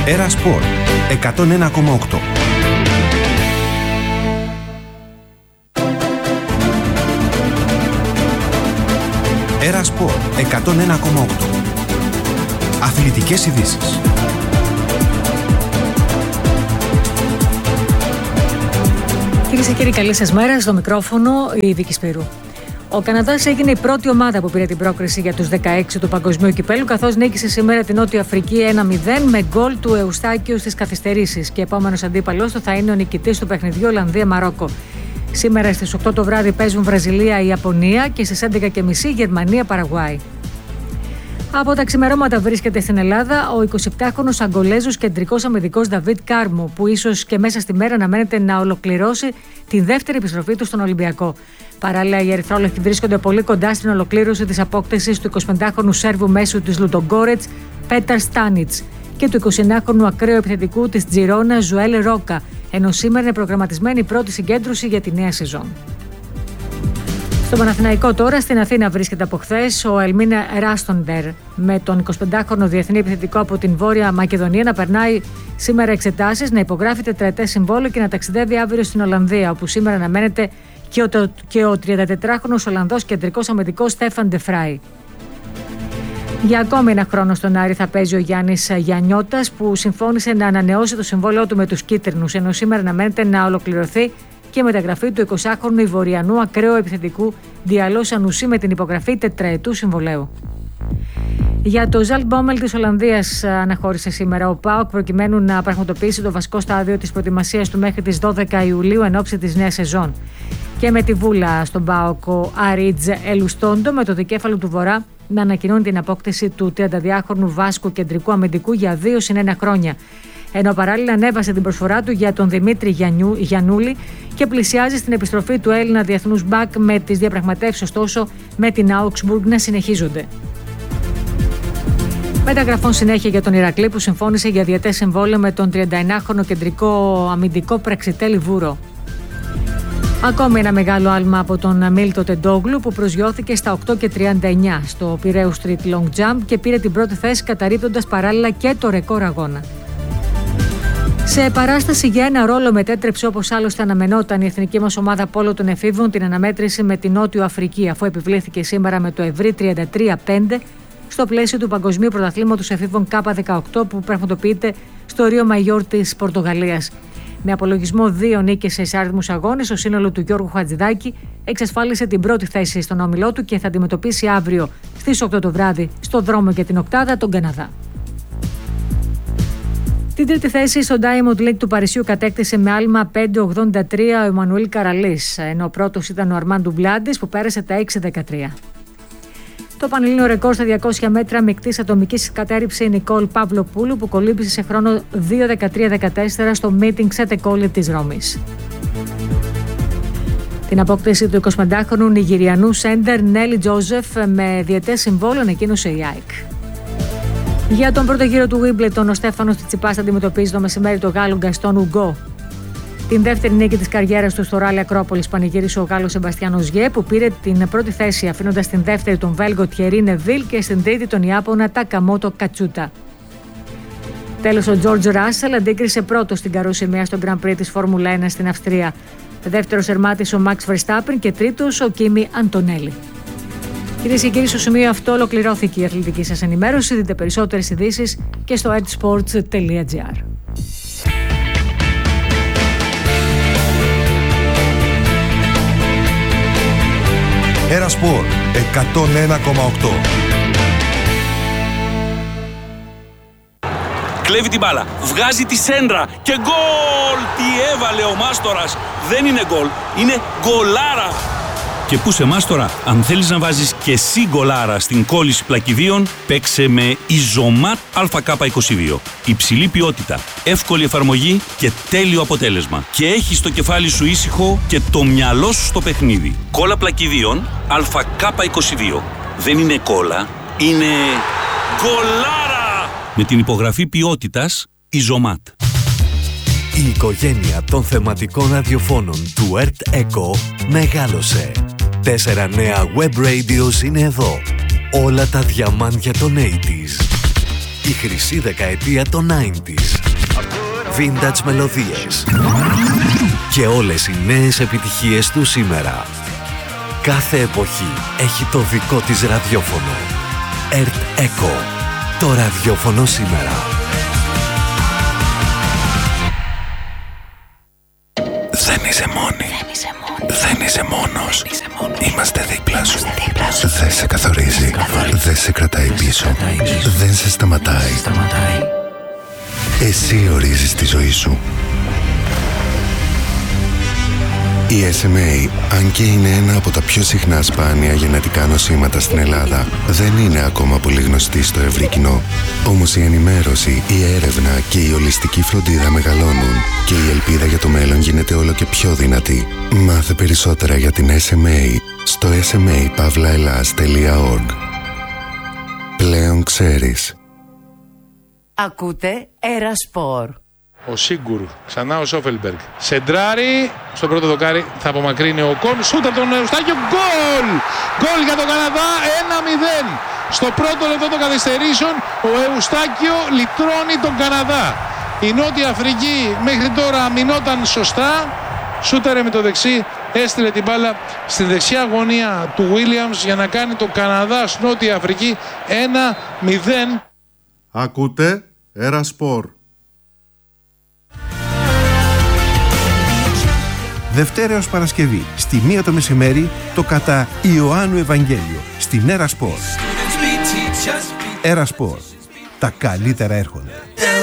Era Sport 101,8. Era Sport 101,8. Αθλητικές ειδήσεις. Κυρίες και κύριοι, καλή σας μέρα. Στο μικρόφωνο η Βίκη Σπύρου. Ο Καναδάς έγινε η πρώτη ομάδα που πήρε την πρόκριση για τους 16 του Παγκοσμίου Κυπέλλου, καθώς νίκησε σήμερα την Νότια Αφρική 1-0 με γκολ του Εουστάκιου στις καθυστερήσεις. Και επόμενος αντίπαλος του θα είναι ο νικητής του παιχνιδιού Ολλανδία-Μαρόκο. Σήμερα στις 8 το βράδυ παίζουν Βραζιλία-Ιαπωνία και στις 11.30 Γερμανία-Παραγουάη. Από τα ξημερώματα βρίσκεται στην Ελλάδα ο 27χρονος Αγκολέζος κεντρικός αμυντικός Νταβίτ Κάρμο, που ίσως και μέσα στη μέρα αναμένεται να ολοκληρώσει τη δεύτερη επιστροφή του στον Ολυμπιακό. Παράλληλα, οι ερυθρόλευκοι βρίσκονται πολύ κοντά στην ολοκλήρωση της απόκτησης του 25χρονου Σέρβου μέσου της Λουντογκόρετς Πέταρ Στάνιτς και του 29χρονου ακραίου επιθετικού της Τζιρόνα Ζουέλ Ρόκα, ενώ σήμερα είναι προγραμματισμένη η πρώτη συγκέντρωση για τη νέα σεζόν. Στο Παναθηναϊκό τώρα, στην Αθήνα βρίσκεται από χθες ο Ελμίνα Ράστοντερ, με τον 25χρονο διεθνή επιθετικό από την Βόρεια Μακεδονία να περνάει σήμερα εξετάσεις, να υπογράφει τετραετές συμβόλαιο και να ταξιδεύει αύριο στην Ολλανδία, όπου σήμερα αναμένεται και ο 34χρονος Ολλανδός κεντρικός αμυντικός Στέφαν Ντε Φράι. Για ακόμη ένα χρόνο στον Άρη θα παίζει ο Γιάννης Γιαννιώτας, που συμφώνησε να ανανεώσει το συμβόλαιό του με τους κίτρινους, ενώ σήμερα αναμένεται να ολοκληρωθεί και μεταγραφή του 20χρονου Ιβοριανού ακραίου επιθετικού Διαλό Σανουσί με την υπογραφή τετραετού συμβολαίου. Για το Ζαλτμπόμελ της Ολλανδίας αναχώρησε σήμερα ο ΠΑΟΚ προκειμένου να πραγματοποιήσει το βασικό στάδιο της προετοιμασίας του μέχρι τις 12 Ιουλίου εν ώψη της νέας σεζόν. Και με τη βούλα στον ΠΑΟΚ ο Αρίτζ Ελουστόντο, με το δικέφαλο του Βορρά να ανακοινώνει την απόκτηση του 32χρονου Βάσκου κεντρικού αμυντικού για 2 συν 1 χρόνια. Ενώ παράλληλα ανέβασε την προσφορά του για τον Δημήτρη Γιαννούλη και πλησιάζει στην επιστροφή του Έλληνα διεθνούς μπακ, με τις διαπραγματεύσεις ωστόσο με την Augsburg να συνεχίζονται. Μεταγραφών συνέχεια για τον Ηρακλή, που συμφώνησε για διετές συμβόλαιο με τον 39χρονο κεντρικό αμυντικό Πραξιτέλη Βούρο. Ακόμη ένα μεγάλο άλμα από τον Μίλτο Τεντόγλου, που προσγειώθηκε στα 8.39 στο Πειραιού Street Long Jump και πήρε την πρώτη θέση, καταρρίπτοντας παράλληλα και το ρεκόρ αγώνα. Σε παράσταση για ένα ρόλο μετέτρεψε, όπως άλλωστε αναμενόταν, η εθνική μας ομάδα πόλο των εφήβων την αναμέτρηση με την Νότιο Αφρική, αφού επιβλήθηκε σήμερα με το ευρύ 33-5 στο πλαίσιο του Παγκοσμίου Πρωταθλήματος Εφήβων K18, που πραγματοποιείται στο Ρίο Μαϊόρ της Πορτογαλίας. Με απολογισμό 2 νίκες σε εισάριθμους αγώνες, το σύνολο του Γιώργου Χατζηδάκη εξασφάλισε την πρώτη θέση στον όμιλό του και θα αντιμετωπίσει αύριο στις 8 το βράδυ στο δρόμο για την οκτάδα τον Καναδά. Την τρίτη θέση στο Diamond League του Παρισιού κατέκτησε με άλμα 5.83 ο Εμμανουήλ Καραλής, ενώ ο πρώτος ήταν ο Αρμάν Ντουμπλάντης, που πέρασε τα 6.13. Το πανελλήνιο ρεκόρ στα 200 μέτρα μεικτής ατομικής κατέριψε η Νικόλ Παυλοπούλου, που κολύμπησε σε χρόνο 2.13.14 στο meeting Σετεκόλη της Ρώμης. Την απόκτηση του 25χρονου Νιγηριανού σέντερ Νέλι Τζόζεφ με διετές συμβόλαιο ανακοίνωσε η ΑΕΚ. Για τον πρώτο γύρο του Wimbledon, ο Στέφανος Τσιτσιπάς θα αντιμετωπίζει το μεσημέρι το Γάλλο Γκαστόν Ουγκό. Την δεύτερη νίκη της καριέρας του στο Ράλι Ακρόπολης πανηγύρισε ο Γάλλος Σεμπαστιάν Οζιέ, που πήρε την πρώτη θέση, αφήνοντας την δεύτερη τον Βέλγο Τιερί Νεβίλ και στην τρίτη τον Ιάπωνα Τακαμότο Κατσούτα. Τέλος, ο Τζόρτζ Ράσελ αντίκρισε πρώτος στην καροσημία στο Grand Prix της Φόρμουλα 1 στην Αυστρία. Δεύτερος σερμάτης ο Μαξ Verstappen και τρίτος ο Κίμι Αντονέλη. Κυρίες και κύριοι, στο σημείο αυτό ολοκληρώθηκε η αθλητική σας ενημέρωση. Δείτε περισσότερες ειδήσεις και στο edsports.gr. Era Sport 101,8. Κλέβει την μπάλα, βγάζει τη σέντρα και γκολ! Τι έβαλε ο Μάστορας! Δεν είναι γκολ, είναι γκολάρα! Και πού σε Μάστορα, αν θέλεις να βάζεις και εσύ γκολάρα στην κόλληση πλακιδίων, παίξε με Ιζωμάτ ΑΚ22. Υψηλή ποιότητα, εύκολη εφαρμογή και τέλειο αποτέλεσμα. Και έχεις το κεφάλι σου ήσυχο και το μυαλό σου στο παιχνίδι. Κόλλα πλακιδίων ΑΚ22. Δεν είναι κόλλα, είναι γκολάρα! Με την υπογραφή ποιότητας Ιζωμάτ. Η οικογένεια των θεματικών ραδιοφώνων του Earth Echo μεγάλωσε. 4 νέα web radios είναι εδώ. Όλα τα διαμάντια των 80s. Η χρυσή δεκαετία των 90s. Vintage μελωδίες. Και όλες οι νέες επιτυχίες του σήμερα. Κάθε εποχή έχει το δικό της ραδιόφωνο. Earth Echo. Το ραδιόφωνο σήμερα. Δεν είσαι μόνη. Δεν είσαι μόνος. Είμαστε δίπλα σου. Δεν σε καθορίζει. Δεν σε κρατάει πίσω. Δεν σε σταματάει. Εσύ ορίζεις τη ζωή σου. Η SMA, αν και είναι ένα από τα πιο συχνά σπάνια γενετικά νοσήματα στην Ελλάδα, δεν είναι ακόμα πολύ γνωστή στο ευρύ κοινό. Όμως η ενημέρωση, η έρευνα και η ολιστική φροντίδα μεγαλώνουν και η ελπίδα για το μέλλον γίνεται όλο και πιο δυνατή. Μάθε περισσότερα για την SMA στο sma-pavlaelas.org. Πλέον ξέρεις. Ακούτε Ερασπορ. Ο Σίγκουρ, ξανά ο Σόφελμπεργκ. Σεντράρι, στο πρώτο δοκάρι θα απομακρύνει ο Κον. Σούτα τον Εουστάκιο, γκολ! Γκολ για τον Καναδά, 1-0. Στο πρώτο λεπτό των καθυστερήσεων, ο Εουστάκιο λυτρώνει τον Καναδά. Η Νότια Αφρική μέχρι τώρα αμυνόταν σωστά. Σούταρε με το δεξί, έστειλε την μπάλα στην δεξιά γωνία του Williams για να κάνει τον Καναδά στην Νότια Αφρική 1-0. Ακούτε Ερασπορ. Δευτέρα έως Παρασκευή, στη 1 το μεσημέρι, το κατά Ιωάννου Ευαγγέλιο, στην Ερασπορ. Ερασπορ. Τα καλύτερα έρχονται.